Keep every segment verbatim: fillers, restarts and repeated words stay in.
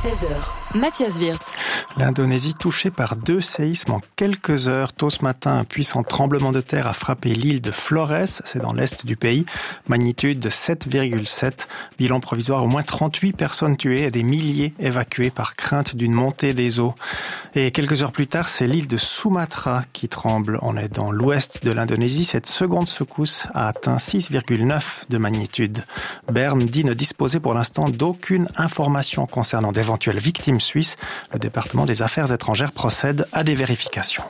seize heures. Mathias Wirtz. L'Indonésie touchée par deux séismes en quelques heures. Tôt ce matin, un puissant tremblement de terre a frappé l'île de Flores, c'est dans l'est du pays. Magnitude de sept virgule sept. Bilan provisoire, au moins trente-huit personnes tuées et des milliers évacuées par crainte d'une montée des eaux. Et quelques heures plus tard, c'est l'île de Sumatra qui tremble. On est dans l'ouest de l'Indonésie. Cette seconde secousse a atteint six virgule neuf de magnitude. Berne dit ne disposer pour l'instant d'aucune information concernant d'éventuelles victimes suisses. Le département des Affaires étrangères procède à des vérifications.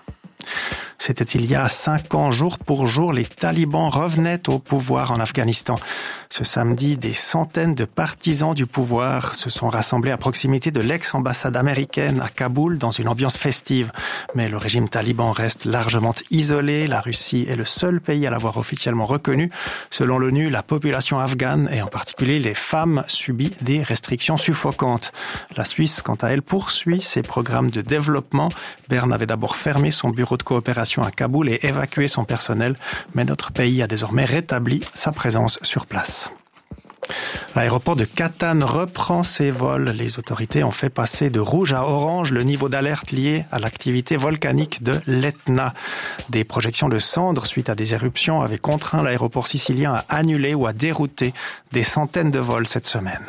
C'était il y a cinq ans, jour pour jour, les talibans revenaient au pouvoir en Afghanistan. Ce samedi, des centaines de partisans du pouvoir se sont rassemblés à proximité de l'ex-ambassade américaine à Kaboul dans une ambiance festive. Mais le régime taliban reste largement isolé. La Russie est le seul pays à l'avoir officiellement reconnu. Selon l'ONU, la population afghane, et en particulier les femmes, subit des restrictions suffocantes. La Suisse, quant à elle, poursuit ses programmes de développement. Berne avait d'abord fermé son bureau de coopération à Kaboul et évacué son personnel, mais notre pays a désormais rétabli sa présence sur place. L'aéroport de Catane reprend ses vols. Les autorités ont fait passer de rouge à orange le niveau d'alerte lié à l'activité volcanique de l'Etna. Des projections de cendres suite à des éruptions avaient contraint l'aéroport sicilien à annuler ou à dérouter des centaines de vols cette semaine.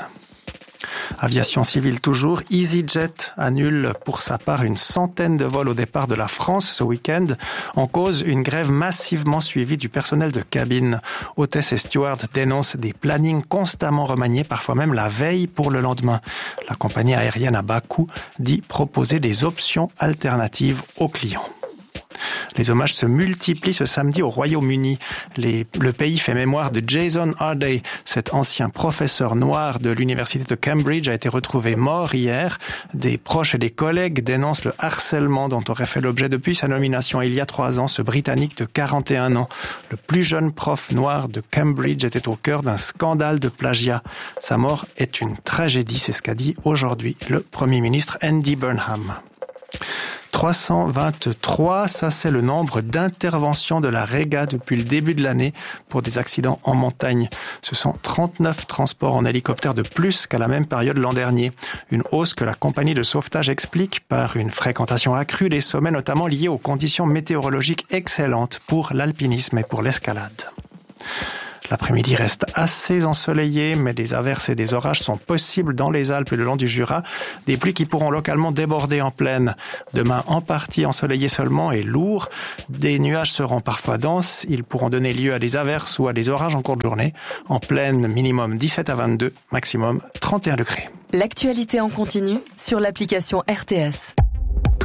Aviation civile toujours, EasyJet annule pour sa part une centaine de vols au départ de la France ce week-end. En cause, une grève massivement suivie du personnel de cabine. Hôtesses et stewards dénoncent des plannings constamment remaniés, parfois même la veille pour le lendemain. La compagnie aérienne à bas coût dit proposer des options alternatives aux clients. Les hommages se multiplient ce samedi au Royaume-Uni. Les, le pays fait mémoire de Jason Harday. Cet ancien professeur noir de l'université de Cambridge a été retrouvé mort hier. Des proches et des collègues dénoncent le harcèlement dont aurait fait l'objet depuis sa nomination il y a trois ans, ce Britannique de quarante et un ans. Le plus jeune prof noir de Cambridge était au cœur d'un scandale de plagiat. Sa mort est une tragédie, c'est ce qu'a dit aujourd'hui le Premier ministre Andy Burnham. trois cent vingt-trois, ça c'est le nombre d'interventions de la Rega depuis le début de l'année pour des accidents en montagne. Ce sont trente-neuf transports en hélicoptère de plus qu'à la même période l'an dernier. Une hausse que la compagnie de sauvetage explique par une fréquentation accrue des sommets, notamment liée aux conditions météorologiques excellentes pour l'alpinisme et pour l'escalade. L'après-midi reste assez ensoleillé, mais des averses et des orages sont possibles dans les Alpes et le long du Jura. Des pluies qui pourront localement déborder en plaine. Demain, en partie ensoleillé seulement et lourd. Des nuages seront parfois denses. Ils pourront donner lieu à des averses ou à des orages en cours de journée. En plaine, minimum dix-sept à vingt-deux, maximum trente et un degrés. L'actualité en continu sur l'application R T S.